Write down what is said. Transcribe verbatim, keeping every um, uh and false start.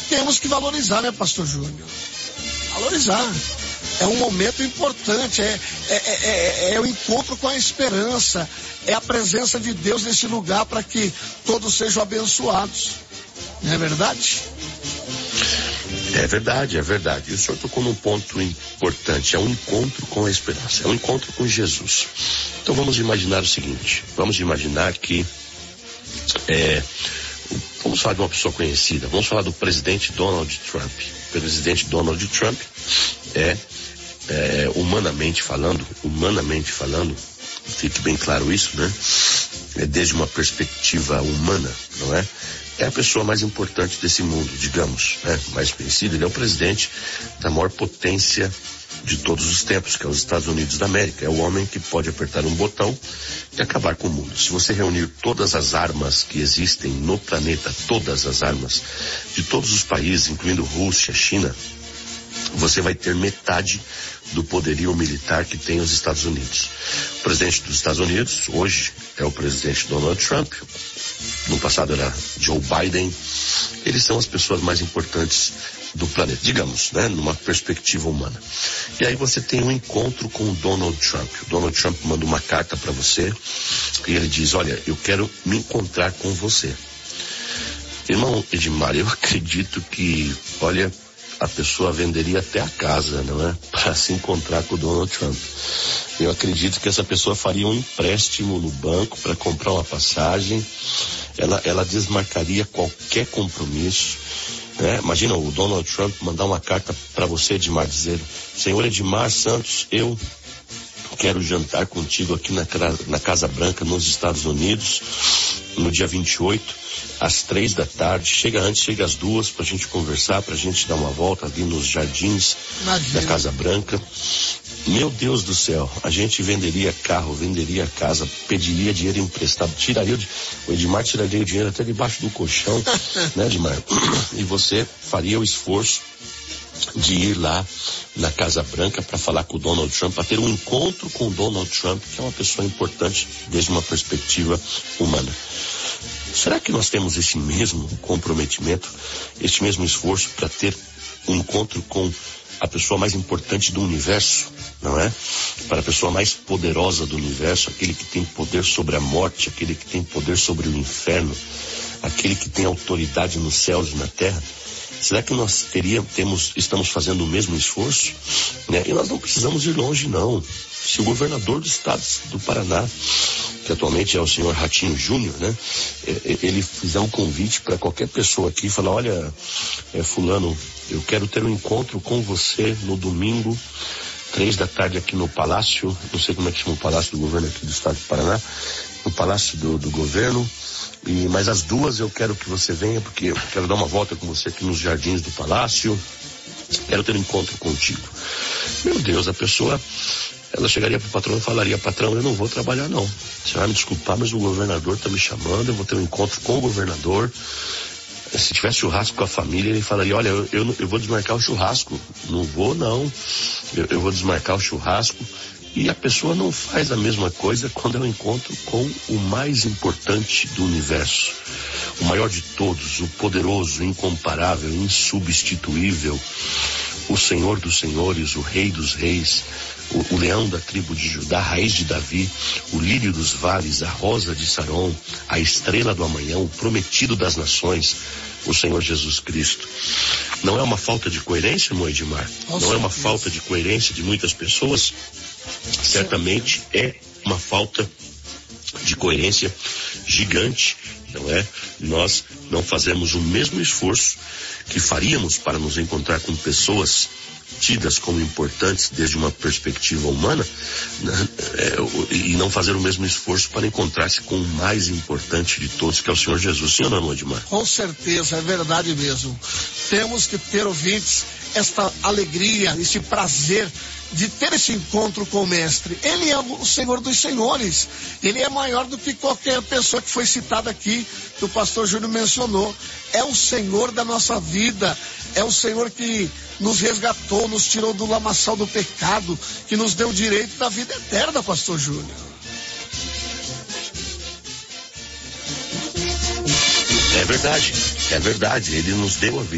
temos que valorizar, né, pastor Júnior? Valorizar. É um momento importante, é, é, é, é, é o encontro com a esperança, é a presença de Deus nesse lugar para que todos sejam abençoados. Não é verdade? É verdade, é verdade. E o senhor tocou num ponto importante, é um encontro com a esperança, é um encontro com Jesus. Então vamos imaginar o seguinte, vamos imaginar que, é, vamos falar de uma pessoa conhecida, vamos falar do presidente Donald Trump. O presidente Donald Trump é, é humanamente falando, humanamente falando, fique bem claro isso, né? É desde uma perspectiva humana, não é? É a pessoa mais importante desse mundo, digamos, né? Mais conhecido, ele é o presidente da maior potência de todos os tempos, que é os Estados Unidos da América. É o homem que pode apertar um botão e acabar com o mundo. Se você reunir todas as armas que existem no planeta, todas as armas de todos os países, incluindo Rússia, China, você vai ter metade do poderio militar que tem os Estados Unidos. O presidente dos Estados Unidos, hoje, é o presidente Donald Trump. No passado era Joe Biden. Eles são as pessoas mais importantes do planeta, digamos, né, numa perspectiva humana. E aí você tem um encontro com o Donald Trump. O Donald Trump manda uma carta para você e ele diz, olha, eu quero me encontrar com você. Irmão Edmar, eu acredito que, olha, a pessoa venderia até a casa, não é? Para se encontrar com o Donald Trump. Eu acredito que essa pessoa faria um empréstimo no banco para comprar uma passagem. Ela, ela desmarcaria qualquer compromisso, né? Imagina o Donald Trump mandar uma carta para você, Edmar, dizer, senhor Edmar Santos, eu quero jantar contigo aqui na, na Casa Branca, nos Estados Unidos, no dia vinte e oito, às três da tarde. Chega antes, chega às duas, pra gente conversar, pra gente dar uma volta ali nos jardins Imagina. da Casa Branca. Meu Deus do céu, a gente venderia carro, venderia casa, pediria dinheiro emprestado, tiraria o, o Edmar tiraria o dinheiro até debaixo do colchão, né, Edmar? E você faria o esforço de ir lá na Casa Branca para falar com o Donald Trump, para ter um encontro com o Donald Trump, que é uma pessoa importante desde uma perspectiva humana. Será que nós temos esse mesmo comprometimento, esse mesmo esforço para ter um encontro com a pessoa mais importante do universo, não é? Para a pessoa mais poderosa do universo, aquele que tem poder sobre a morte, aquele que tem poder sobre o inferno, aquele que tem autoridade nos céus e na terra? Será que nós teríamos, temos, estamos fazendo o mesmo esforço? Né? E nós não precisamos ir longe, não. Se o governador do estado do Paraná, que atualmente é o senhor Ratinho Júnior, né? Ele fizer um convite para qualquer pessoa aqui e falar, olha, é, fulano, eu quero ter um encontro com você no domingo, três da tarde aqui no Palácio, não sei como é que chama o Palácio do Governo aqui do estado do Paraná, no Palácio do, do Governo, e, mas às duas eu quero que você venha, porque eu quero dar uma volta com você aqui nos jardins do Palácio, quero ter um encontro contigo. Meu Deus, a pessoa, ela chegaria pro patrão e falaria, patrão, eu não vou trabalhar não, você vai me desculpar, mas o governador tá me chamando, eu vou ter um encontro com o governador. Se tivesse churrasco com a família, ele falaria, olha, eu, eu, eu vou desmarcar o churrasco, não vou não, eu, eu vou desmarcar o churrasco. E a pessoa não faz a mesma coisa quando é um encontro com o mais importante do universo, o maior de todos, o poderoso, incomparável, insubstituível, o Senhor dos senhores, o Rei dos reis, o, o leão da tribo de Judá, a raiz de Davi, o lírio dos vales, a rosa de Saron, a estrela do amanhã, o prometido das nações, o Senhor Jesus Cristo. Não é uma falta de coerência, irmão Edmar? Não é uma falta de coerência de muitas pessoas? Certamente é uma falta de coerência gigante, não é? Nós não fazemos o mesmo esforço que faríamos para nos encontrar com pessoas tidas como importantes desde uma perspectiva humana, né? é, e não fazer o mesmo esforço para encontrar-se com o mais importante de todos, que é o Senhor Jesus. Sim ou não, Edmar? Com certeza, é verdade mesmo. Temos que ter, ouvintes, esta alegria, esse prazer de ter esse encontro com o Mestre. Ele é o Senhor dos senhores. Ele é maior do que qualquer pessoa que foi citada aqui, que o pastor Júnior mencionou. É o Senhor da nossa vida. É o Senhor que nos resgatou, nos tirou do lamaçal do pecado, que nos deu o direito da vida eterna, pastor Júnior. É verdade, é verdade. Ele nos deu a vida.